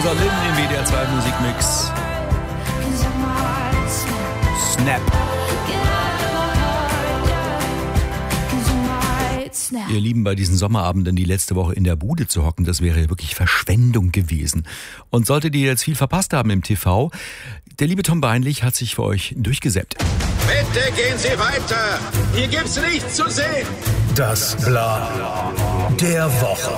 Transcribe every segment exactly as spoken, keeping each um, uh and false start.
Rosa Linn im W D R zwei Musikmix. Snap. Ihr Lieben, bei diesen Sommerabenden die letzte Woche in der Bude zu hocken, das wäre wirklich Verschwendung gewesen. Und solltet ihr jetzt viel verpasst haben im T V, der liebe Tom Beinlich hat sich für euch durchgesäppt. Bitte gehen Sie weiter! Hier gibt's nichts zu sehen! Das Bla der Woche.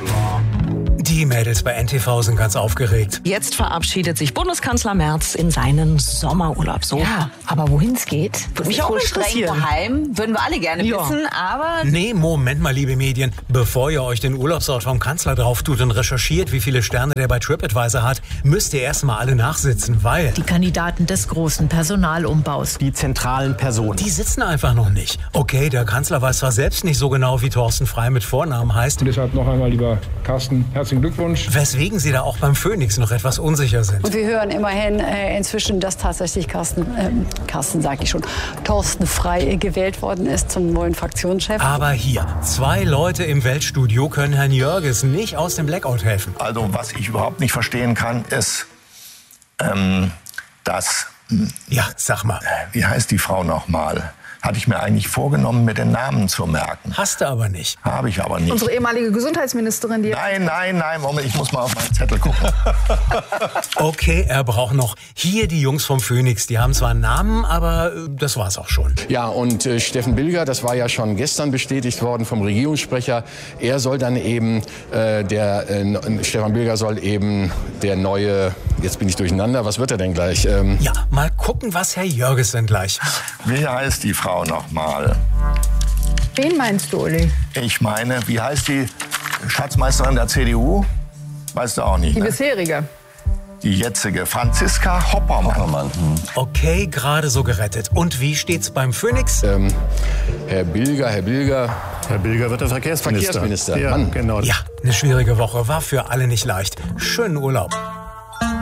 Die Mädels bei N T V sind ganz aufgeregt. Jetzt verabschiedet sich Bundeskanzler Merz in seinen Sommerurlaub. So. Ja, aber wohin es geht, Würde mich auch interessieren. Geheim, würden wir alle gerne Ja. wissen, aber... Nee, Moment mal, liebe Medien. Bevor ihr euch den Urlaubsort vom Kanzler drauf tut und recherchiert, wie viele Sterne der bei TripAdvisor hat, müsst ihr erstmal alle nachsitzen, weil Die Kandidaten des großen Personalumbaus. Die zentralen Personen. die sitzen einfach noch nicht. Okay, der Kanzler weiß zwar selbst nicht so genau, wie Thorsten Frey mit Vornamen heißt, Deshalb noch einmal, lieber Carsten, herzlichen Glückwunsch. weswegen sie da auch beim Phoenix noch etwas unsicher sind. Und wir hören immerhin äh, inzwischen, dass tatsächlich Carsten, ähm, Carsten sage ich schon, Thorsten Frey gewählt worden ist zum neuen Fraktionschef. Aber hier, zwei Leute im Weltstudio können Herrn Jörges nicht aus dem Blackout helfen. Also was ich überhaupt nicht verstehen kann, ist, ähm, dass, Ja, sag mal, wie heißt die Frau nochmal? Hatte ich mir eigentlich vorgenommen, mir den Namen zu merken. hast du aber nicht. Habe ich aber nicht. Unsere ehemalige Gesundheitsministerin, die... Nein, nein, nein, Moment, ich muss mal auf meinen Zettel gucken. Okay, er braucht noch. Hier die Jungs vom Phoenix, die haben zwar einen Namen, aber äh, das war's auch schon. Ja, und äh, Steffen Bilger, das war ja schon gestern bestätigt worden vom Regierungssprecher. Er soll dann eben, äh, der äh, Stefan Bilger soll eben der neue, jetzt bin ich durcheinander, was wird er denn gleich? Ähm, Ja, mal gucken, was Herr Jörges denn gleich. Wie heißt die Frau nochmal? Wen meinst du, Uli? Ich meine, wie heißt die Schatzmeisterin der C D U? Weißt du auch nicht, Die ne? bisherige. Die jetzige Franziska Hoppermann. Okay, gerade so gerettet. Und wie steht's beim Phoenix? ähm, Herr Bilger, Herr Bilger, Herr Bilger wird der Verkehrsminister. Verkehrsminister. Ja, Mann. genau. Ja, eine schwierige Woche, war für alle nicht leicht. Schönen Urlaub.